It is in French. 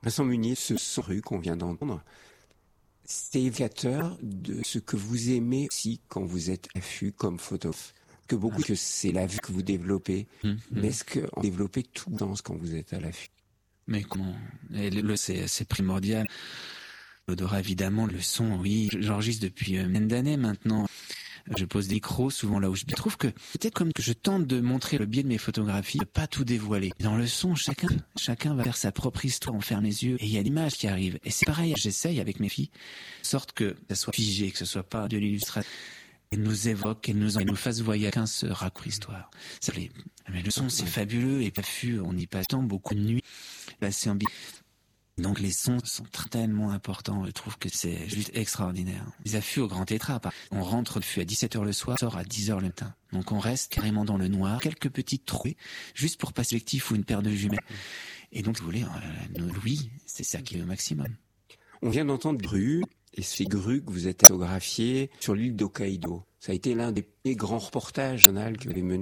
Vincent Munier, ce son rue qu'on vient d'entendre, c'est évocateur de ce que vous aimez aussi quand vous êtes à l'affût comme photographe. Que beaucoup que c'est la vue que vous développez, mais est-ce que vous développez tout le temps quand vous êtes à l'affût? Mais comment? C'est primordial. L'odorat, évidemment, le son, oui. J'enregistre depuis une dizaine d'années maintenant. Je pose des micros souvent là où je trouve que peut-être comme que je tente de montrer le biais de mes photographies, de pas tout dévoiler. Dans le son, chacun va faire sa propre histoire, on ferme les yeux et il y a l'image qui arrive. Et c'est pareil, j'essaye avec mes filles, de sorte que ça soit figé, que ce soit pas de l'illustration. Elles nous évoquent, elles nous fassent voyager, chacun se raconte l'histoire. Mais le son, c'est fabuleux et l'affût, on y passe tant beaucoup de nuits. C'est donc les sons sont tellement importants, je trouve que c'est juste extraordinaire. Les affûts au Grand Tétras, on rentre le fût à 17h le soir, sort à 10h le matin. Donc on reste carrément dans le noir, quelques petites trouées, juste pour passer l'objectif ou une paire de jumelles. Et donc, si vous voulez, oui, c'est ça qui est au maximum. On vient d'entendre Grue, et ces grues que vous êtes photographiées sur l'île d'Hokkaido. Ça a été l'un des grands reportages que vous avez menés